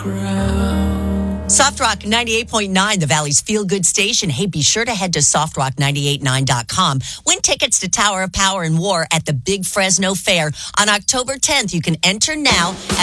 Soft Rock 98.9, the Valley's feel-good station. Hey, be sure to head to softrock989.com. Win tickets to Tower of Power and War at the Big Fresno Fair on October 10th. You can enter now at